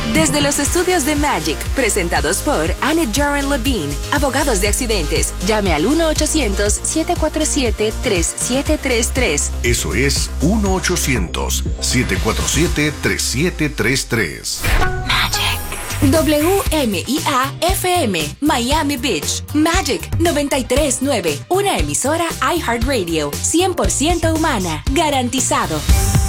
Desde los estudios de Magic, presentados por Annette Jaren Levine, abogados de accidentes. Llame al 1-800-747-3733. Eso es 1-800-747-3733. Magic. WMIA-FM, Miami Beach. Magic 93.9, una emisora iHeartRadio, 100% humana, garantizado.